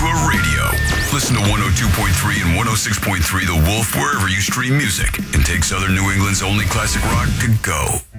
a radio. Listen to 102.3 and 106.3 The Wolf wherever you stream music, and take Southern New England's only classic rock to go.